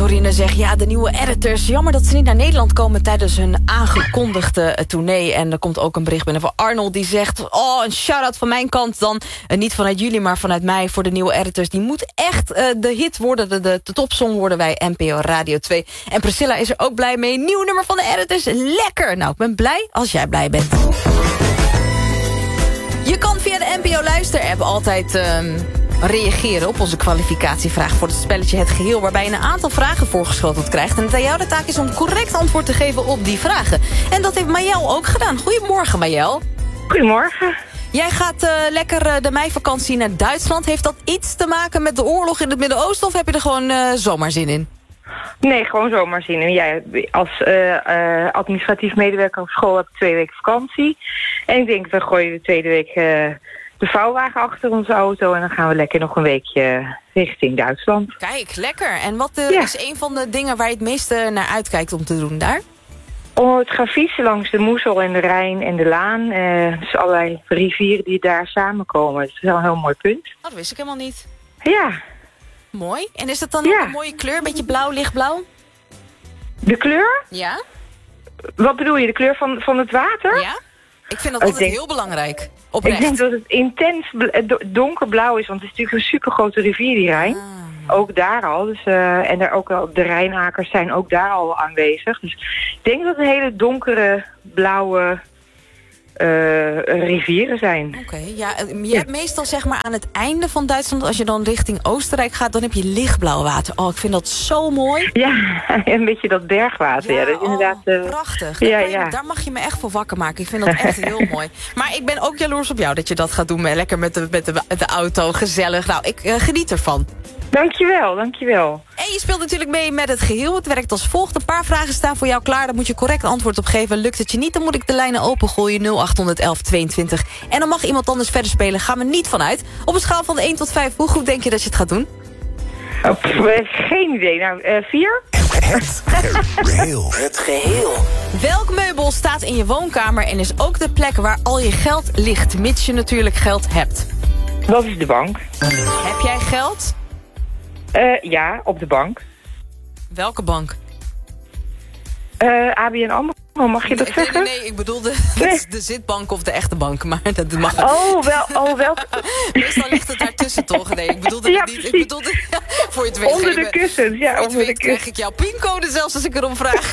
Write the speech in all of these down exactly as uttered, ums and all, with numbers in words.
Corine zegt, ja, de nieuwe editors. Jammer dat ze niet naar Nederland komen tijdens hun aangekondigde uh, tournee. En er komt ook een bericht binnen van Arnold die zegt, oh, een shout-out van mijn kant dan. Uh, niet vanuit jullie, maar vanuit mij voor de nieuwe editors. Die moet echt uh, de hit worden, de, de, de topsong worden bij N P O Radio twee. En Priscilla is er ook blij mee. Nieuw nummer van de editors, lekker. Nou, ik ben blij als jij blij bent. Je kan via de N P O Luister-app altijd uh, reageren op onze kwalificatievraag voor het spelletje Het Geheel, waarbij je een aantal vragen voorgeschoteld krijgt. En het aan jou de taak is om correct antwoord te geven op die vragen. En dat heeft Mayel ook gedaan. Goedemorgen, Mayel. Goedemorgen. Jij gaat uh, lekker uh, de meivakantie naar Duitsland. Heeft dat iets te maken met de oorlog in het Midden-Oosten of heb je er gewoon uh, zomaar zin in? Nee, gewoon zomaar zin in. Ja, als uh, uh, administratief medewerker op school heb ik twee weken vakantie. En ik denk, we gooien de tweede week uh, de vouwwagen achter onze auto. En dan gaan we lekker nog een weekje richting Duitsland. Kijk, lekker. En wat uh, ja. is een van de dingen waar je het meeste naar uitkijkt om te doen daar? Oh, het gaan fietsen langs de Moezel en de Rijn en de Laan. Uh, dus allerlei rivieren die daar samenkomen. Dat is wel een heel mooi punt. Oh, dat wist ik helemaal niet. Ja. Mooi. En is dat dan ja. een mooie kleur? Een beetje blauw, lichtblauw? De kleur? Ja. Wat bedoel je? De kleur van, van het water? Ja. Ik vind dat altijd denk, heel belangrijk. Oprecht. Ik denk dat het intens donkerblauw is. Want het is natuurlijk een supergrote rivier, die Rijn. Ah. Ook daar al. Dus, uh, en er ook al, de Rijnakers zijn ook daar al aanwezig. Dus ik denk dat het hele donkere, blauwe uh, rivieren zijn. Oké, okay, ja. Je hebt meestal zeg maar aan het einde van Duitsland, als je dan richting Oostenrijk gaat, dan heb je lichtblauw water. Oh, ik vind dat zo mooi. Ja, een beetje dat bergwater. Ja, ja dat is inderdaad oh, prachtig. Daar, ja, je, ja. daar mag je me echt voor wakker maken. Ik vind dat echt heel mooi. Maar ik ben ook jaloers op jou dat je dat gaat doen. Lekker met de, met de, met de auto, gezellig. Nou, ik uh, geniet ervan. Dankjewel, dankjewel. En je speelt natuurlijk mee met Het Geheel. Het werkt als volgt. Een paar vragen staan voor jou klaar. Daar moet je correct antwoord op geven. Lukt het je niet, dan moet ik de lijnen opengooien. nul acht elf tweeëntwintig. En dan mag iemand anders verder spelen. Ga me niet vanuit. Op een schaal van één tot vijf. Hoe goed denk je dat je het gaat doen? Oh, pff, geen idee. Nou, uh, vier? Het Geheel. Het Geheel. Welk meubel staat in je woonkamer en is ook de plek waar al je geld ligt? Mits je natuurlijk geld hebt. Dat is de bank. Heb jij geld? Uh, ja, op de bank. Welke bank? Uh, A B N AMRO, mag je dat nee, zeggen? Nee, nee, ik bedoel de, de, de zitbank of de echte bank, maar dat mag het. Oh, wel, oh, wel. Meestal ligt het daartussen toch? Nee, ik bedoelde ja, het niet. Ik bedoelde, voor je het weet, onder de kussens, ja, voor onder je de kussens. Krijg ik jouw pincode zelfs als ik erom vraag.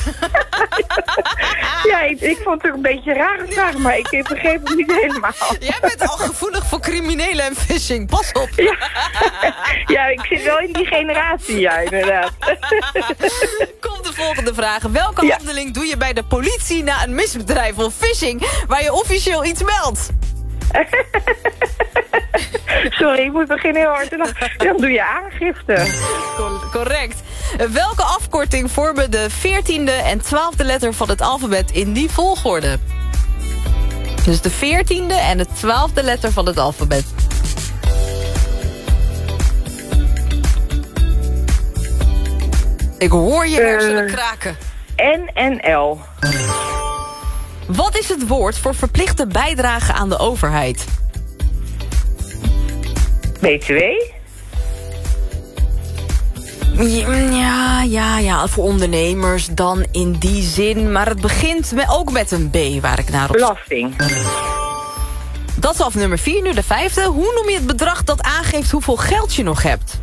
ja, ik, ik vond het ook een beetje een rare vraag, maar ik begreep het niet helemaal. Jij bent al gevoelig voor criminelen en phishing, pas op. Ja, ja, ik zit wel in die generatie, ja, inderdaad. Komt de volgende vraag. Welke ja. handeling doe je bij de politie na een misdrijf of phishing waar je officieel iets meldt? Sorry, ik moet beginnen heel hard te lachen. Dan doe je aangifte. Cor- correct. Welke afkorting vormen de veertiende en twaalfde letter van het alfabet in die volgorde? Dus de veertiende en de twaalfde letter van het alfabet. Ik hoor je hersenen uh, kraken. N en L. Wat is het woord voor verplichte bijdrage aan de overheid? B twee? Ja, ja, ja, voor ondernemers dan in die zin. Maar het begint met, ook met een B waar ik naar op... Belasting. Dat is af nummer vier, nu de vijfde. Hoe noem je het bedrag dat aangeeft hoeveel geld je nog hebt?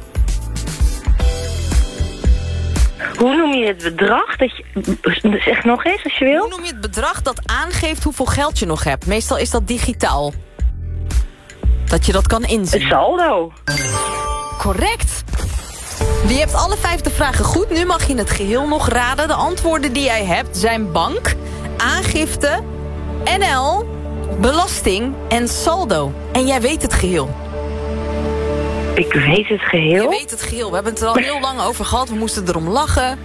Hoe noem je het bedrag? Dat je, zeg nog eens als je wil. Hoe noem je het bedrag dat aangeeft hoeveel geld je nog hebt? Meestal is dat digitaal. Dat je dat kan inzien. Het saldo. Correct. Je hebt alle vijf de vragen goed. Nu mag je het geheel nog raden. De antwoorden die jij hebt zijn bank, aangifte, N L, belasting en saldo. En jij weet het geheel. Ik weet het geheel? Je weet het geheel. We hebben het er al heel lang over gehad. We moesten erom lachen.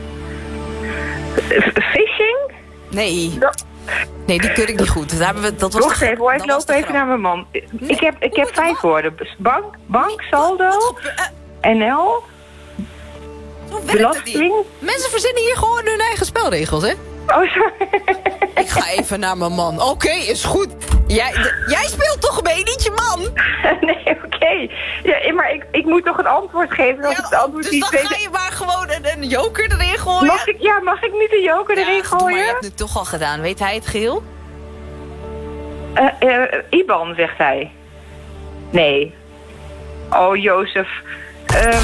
Phishing? Nee. Nee, die keur ik niet goed. Daar hebben we, dat was Wacht de, even hoor, ik dat loop even grap. naar mijn man. Nee, ik heb, ik heb vijf woorden. Bank, bank Nee, saldo, wat, wat, uh, N L, zo werkt belasting. het niet. Mensen verzinnen hier gewoon hun eigen spelregels, hè? Oh, sorry. Ik ga even naar mijn man. Oké, okay, is goed. Jij, d- jij speelt toch mee, niet je man? Nee, oké. Okay. Ja, maar ik, ik moet toch een antwoord geven als Ja, ik het antwoord dus niet dan weet. ga je maar gewoon een, een joker erin gooien. Mag ik, ja, mag ik niet een joker ja, erin doe maar, gooien? je hebt het toch al gedaan. Weet hij het geheel? Uh, uh, Iban, zegt hij. Nee. Oh, Jozef. Um...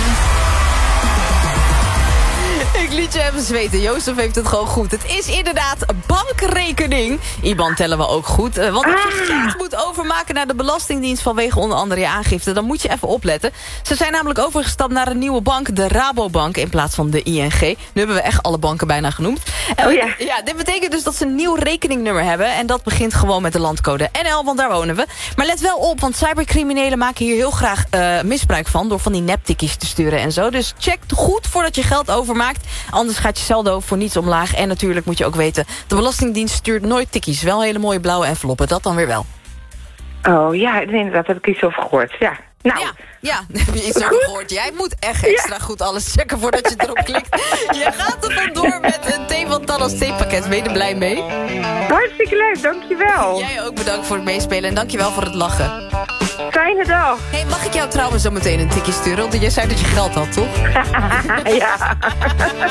Ik liet je even zweten. Jozef heeft het gewoon goed. Het is inderdaad bankrekening. I B A N tellen we ook goed. Uh, want als je geld moet overmaken naar de Belastingdienst vanwege onder andere je aangifte, dan moet je even opletten. Ze zijn namelijk overgestapt naar een nieuwe bank, de Rabobank, in plaats van de I N G. Nu hebben we echt alle banken bijna genoemd. Uh, oh ja. ja, dit betekent dus dat ze een nieuw rekeningnummer hebben. En dat begint gewoon met de landcode N L, want daar wonen we. Maar let wel op, want cybercriminelen maken hier heel graag uh, misbruik van, door van die neptikkies te sturen en zo. Dus check goed voordat je geld overmaakt. Anders gaat je saldo voor niets omlaag. En natuurlijk moet je ook weten, de Belastingdienst stuurt nooit tikkies. Wel hele mooie blauwe enveloppen, dat dan weer wel. Oh ja, inderdaad, heb ik iets over gehoord. Ja, nou. Ja, ja, heb je iets over gehoord. Jij moet echt extra ja. goed alles checken voordat je erop klikt. Je gaat er vandoor met een thee van Tallas theepakket. Ben je er blij mee? Hartstikke leuk, dankjewel. Jij ook bedankt voor het meespelen en dankjewel voor het lachen. Fijne dag. Hey, mag ik jou trouwens zo meteen een tikje sturen? Want jij zei dat je geld had, toch? Ja.